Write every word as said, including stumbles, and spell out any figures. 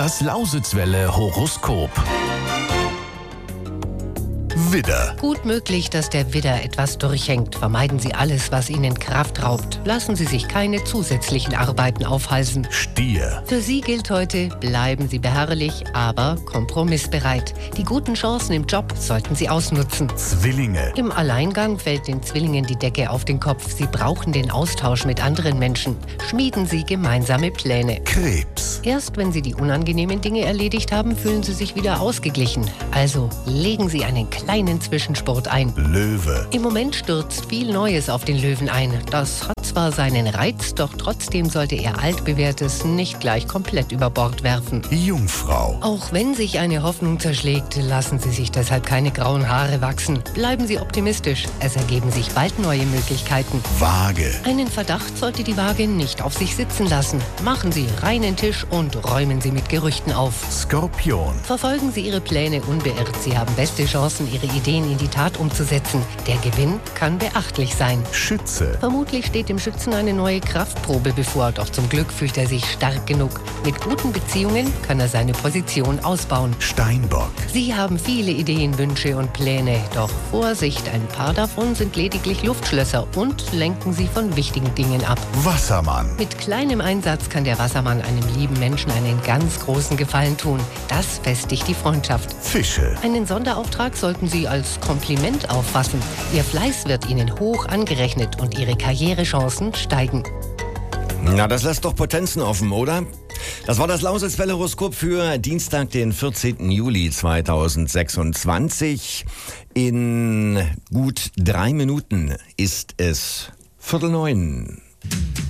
Das Lausitzwelle Horoskop. Widder. Gut möglich, dass der Widder etwas durchhängt. Vermeiden Sie alles, was Ihnen Kraft raubt. Lassen Sie sich keine zusätzlichen Arbeiten aufhalsen. Stier. Für Sie gilt heute, bleiben Sie beharrlich, aber kompromissbereit. Die guten Chancen im Job sollten Sie ausnutzen. Zwillinge. Im Alleingang fällt den Zwillingen die Decke auf den Kopf. Sie brauchen den Austausch mit anderen Menschen. Schmieden Sie gemeinsame Pläne. Krebs. Erst wenn Sie die unangenehmen Dinge erledigt haben, fühlen Sie sich wieder ausgeglichen. Also legen Sie einen kleinen Zwischensport ein. Löwe. Im Moment stürzt viel Neues auf den Löwen ein. Das hat zwar seinen Reiz, doch trotzdem sollte er altbewährtes nicht gleich komplett über Bord werfen. Jungfrau. Auch wenn sich eine Hoffnung zerschlägt, lassen Sie sich deshalb keine grauen Haare wachsen. Bleiben Sie optimistisch. Es ergeben sich bald neue Möglichkeiten. Waage. Einen Verdacht sollte die Waage nicht auf sich sitzen lassen. Machen Sie reinen Tisch und räumen Sie mit Gerüchten auf. Skorpion. Verfolgen Sie Ihre Pläne unbeirrt. Sie haben beste Chancen, Ihre Ideen in die Tat umzusetzen. Der Gewinn kann beachtlich sein. Schütze. Vermutlich steht dem Schützen eine neue Kraftprobe bevor, doch zum Glück fühlt er sich stark genug. Mit guten Beziehungen kann er seine Position ausbauen. Steinbock. Sie haben viele Ideen, Wünsche und Pläne, doch Vorsicht, ein paar davon sind lediglich Luftschlösser und lenken Sie von wichtigen Dingen ab. Wassermann. Mit kleinem Einsatz kann der Wassermann einem lieben Menschen einen ganz großen Gefallen tun. Das festigt die Freundschaft. Fische. Einen Sonderauftrag sollten Sie als Kompliment auffassen. Ihr Fleiß wird Ihnen hoch angerechnet und Ihre Karrierechancen steigen. Na, das lässt doch Potenzen offen, oder? Das war das Lausitzwelle-Horoskop für Dienstag, den vierzehnten Juli zweitausendsechsundzwanzig. In gut drei Minuten ist es Viertel neun.